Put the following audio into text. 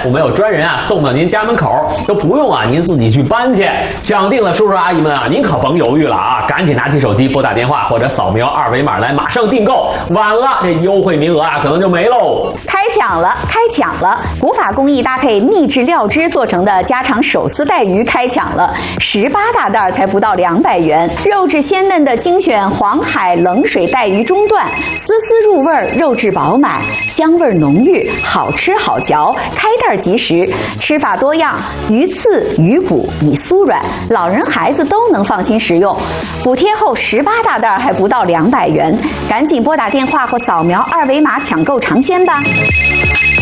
我们有专人啊送到您家门口，都不用啊您自己去搬去。想定了叔叔阿姨们啊，您可甭犹豫了啊，赶紧拿起手机拨打电话或者扫描二维码来马上订购，晚了这优惠名额啊可能就没喽。 开抢了！古法工艺搭配秘制料汁做成的家常手撕带鱼开抢了，18大袋才不到200元，肉质鲜嫩的精选黄海冷水带鱼中段，丝丝入味，肉质饱满，香味浓郁，好吃好嚼，开袋即食，吃法多样，鱼刺、鱼骨已酥软，老人孩子都能放心食用。补贴后18大袋还不到200元，赶紧拨打电话或扫描二维码抢购尝鲜吧。